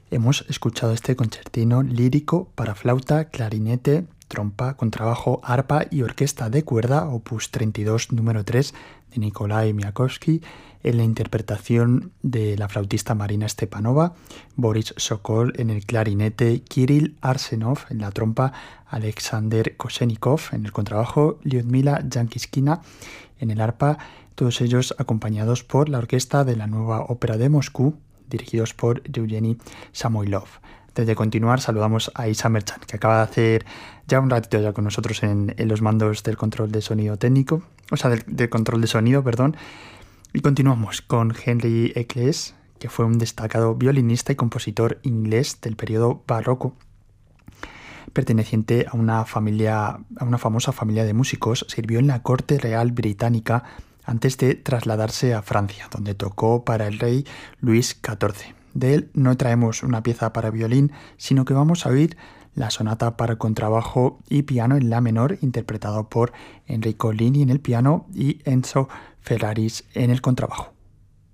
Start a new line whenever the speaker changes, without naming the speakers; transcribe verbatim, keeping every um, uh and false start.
Hemos escuchado este concertino lírico para flauta, clarinete, trompa, contrabajo, arpa y orquesta de cuerda, opus treinta y dos, número tres, de Nikolai Miaskovsky, en la interpretación de la flautista Marina Stepanova, Boris Sokol en el clarinete, Kirill Arsenov en la trompa, Alexander Kosenikov en el contrabajo, Lyudmila Yankiskina en el arpa, todos ellos acompañados por la orquesta de la Nueva Ópera de Moscú, dirigidos por Eugeni Samoilov. Antes de continuar, saludamos a Isa Merchan, que acaba de hacer ya un ratito ya con nosotros en, en los mandos del control de sonido técnico, o sea, del, del control de sonido, perdón. Y continuamos con Henry Eccles, que fue un destacado violinista y compositor inglés del periodo barroco, perteneciente a una familia, a una famosa familia de músicos. Sirvió en la corte real británica antes de trasladarse a Francia, donde tocó para el rey Luis catorce. De él no traemos una pieza para violín, sino que vamos a oír la sonata para contrabajo y piano en la menor, interpretado por Enrico Lini en el piano y Enzo Ferraris en el contrabajo.